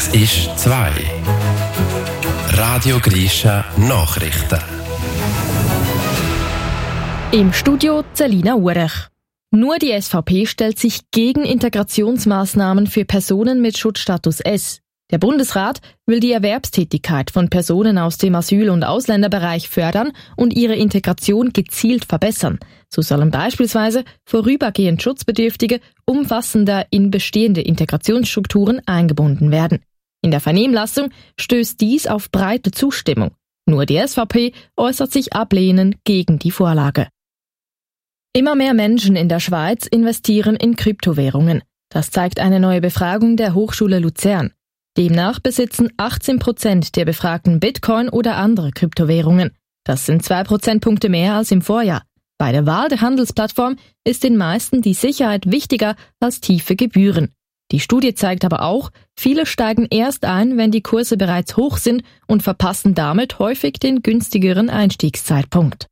Es ist 2. Radio Grisha Nachrichten. Im Studio Celina Urech. Nur die SVP stellt sich gegen Integrationsmaßnahmen für Personen mit Schutzstatus S. Der Bundesrat will die Erwerbstätigkeit von Personen aus dem Asyl- und Ausländerbereich fördern und ihre Integration gezielt verbessern. So sollen beispielsweise vorübergehend Schutzbedürftige umfassender in bestehende Integrationsstrukturen eingebunden werden. In der Vernehmlassung stößt dies auf breite Zustimmung. Nur die SVP äußert sich ablehnend gegen die Vorlage. Immer mehr Menschen in der Schweiz investieren in Kryptowährungen. Das zeigt eine neue Befragung der Hochschule Luzern. Demnach besitzen 18% der Befragten Bitcoin oder andere Kryptowährungen. Das sind 2 Prozentpunkte mehr als im Vorjahr. Bei der Wahl der Handelsplattform ist den meisten die Sicherheit wichtiger als tiefe Gebühren. Die Studie zeigt aber auch, viele steigen erst ein, wenn die Kurse bereits hoch sind und verpassen damit häufig den günstigeren Einstiegszeitpunkt.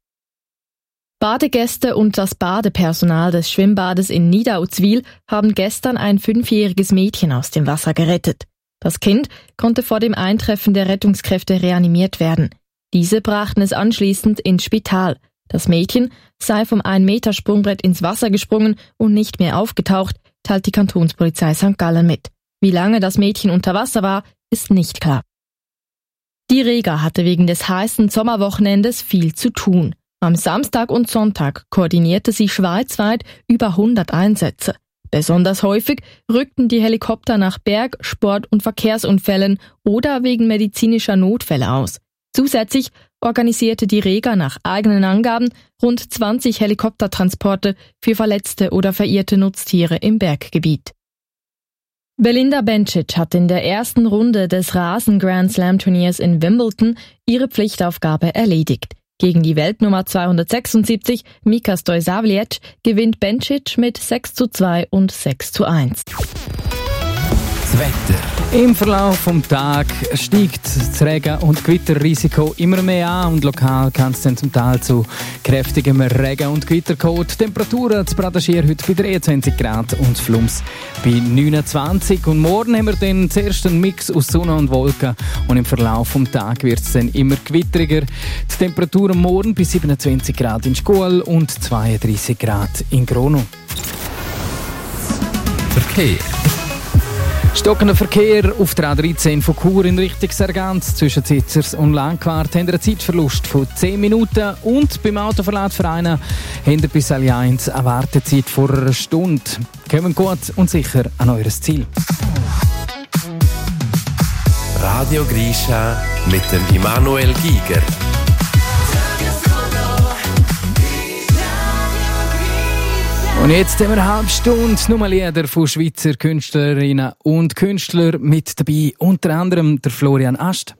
Badegäste und das Badepersonal des Schwimmbades in Niederuzwil haben gestern ein 5-jähriges Mädchen aus dem Wasser gerettet. Das Kind konnte vor dem Eintreffen der Rettungskräfte reanimiert werden. Diese brachten es anschließend ins Spital. Das Mädchen sei vom 1-Meter-Sprungbrett ins Wasser gesprungen und nicht mehr aufgetaucht, teilt die Kantonspolizei St. Gallen mit. Wie lange das Mädchen unter Wasser war, ist nicht klar. Die Rega hatte wegen des heißen Sommerwochenendes viel zu tun. Am Samstag und Sonntag koordinierte sie schweizweit über 100 Einsätze. Besonders häufig rückten die Helikopter nach Berg-, Sport- und Verkehrsunfällen oder wegen medizinischer Notfälle aus. Zusätzlich organisierte die Rega nach eigenen Angaben rund 20 Helikoptertransporte für verletzte oder verirrte Nutztiere im Berggebiet. Belinda Bencic hat in der ersten Runde des Rasen-Grand-Slam-Turniers in Wimbledon ihre Pflichtaufgabe erledigt. Gegen die Weltnummer 276, Mika Stojsavliec, gewinnt Bencic mit 6:2 und 6:1. Das Wetter. Im Verlauf des Tages steigt das Regen- und Gewitterrisiko immer mehr an und lokal kann es dann zum Teil zu kräftigem Regen und Gewitter kommen. Die Temperaturen zu Bradaschier heute bei 23 Grad und Flums bei 29. Und morgen haben wir dann zuerst einen Mix aus Sonne und Wolken und im Verlauf des Tages wird es dann immer gewitteriger. Die Temperaturen morgen bei 27 Grad in Schkuhl und 32 Grad in Grono. Verkehr. Stockender Verkehr auf der A13 von Chur in Richtung Sargans zwischen Zitzers und Langquart haben einen Zeitverlust von 10 Minuten und beim Autoverladverein haben wir bis Allianz eine Wartezeit vor einer Stunde. Kommen gut und sicher an eures Ziel. Radio Grisha mit dem Immanuel Giger. Und jetzt haben wir eine halbe Stunde nur Lieder von Schweizer Künstlerinnen und Künstlern mit dabei. Unter anderem der Florian Ast.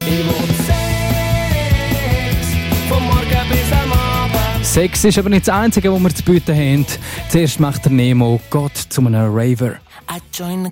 Sex ist aber nicht das Einzige, was wir zu bieten haben. Zuerst macht der Nemo Gott zu einem Raver.